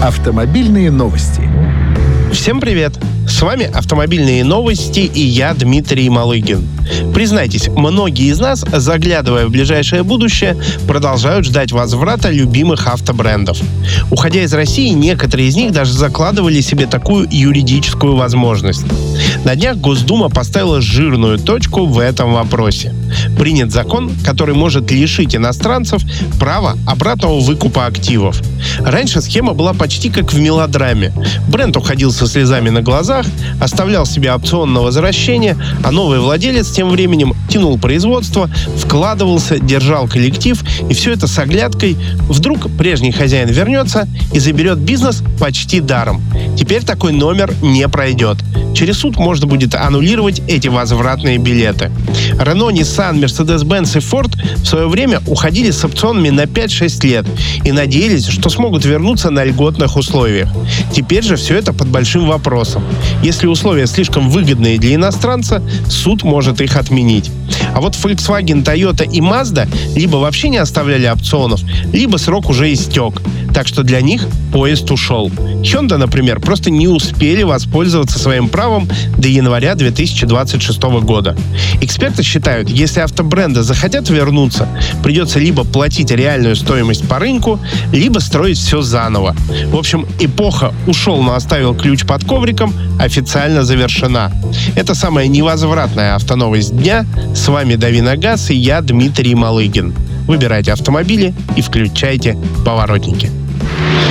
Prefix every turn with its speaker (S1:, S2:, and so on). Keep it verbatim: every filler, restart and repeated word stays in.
S1: Автомобильные новости.
S2: Всем привет! С вами «Автомобильные новости» и я, Дмитрий Малыгин. Признайтесь, многие из нас, заглядывая в ближайшее будущее, продолжают ждать возврата любимых автобрендов. Уходя из России, некоторые из них даже закладывали себе такую юридическую возможность. На днях Госдума поставила жирную точку в этом вопросе. Принят закон, который может лишить иностранцев права обратного выкупа активов. Раньше схема была почти как в мелодраме. Бренд уходил со слезами на глазах, оставлял себе опцион на возвращение, а новый владелец тем временем тянул производство, вкладывался, держал коллектив, и все это с оглядкой. Вдруг прежний хозяин вернется и заберет бизнес почти даром. Теперь такой номер не пройдет. Через суд можно будет аннулировать эти возвратные билеты. Renault, Nissan, Mercedes-Benz и Ford в свое время уходили с опционами на пять-шесть лет и надеялись, что смогут вернуться на льготных условиях. Теперь же все это под большим вопросом. Если условия слишком выгодные для иностранца, суд может их отменить. А вот Volkswagen, Toyota и Mazda либо вообще не оставляли опционов, либо срок уже истек. Так что для них поезд ушел. Hyundai, например, просто не успели воспользоваться своим правом до января две тысячи двадцать шестого года. Эксперты считают, если автобренды захотят вернуться, придется либо платить реальную стоимость по рынку, либо строить все заново. В общем, эпоха «ушел, но оставил ключ под ковриком» официально завершена. Это самая невозвратная автоновость дня. С вами Дави на газ и я, Дмитрий Малыгин. Выбирайте автомобили и включайте поворотники.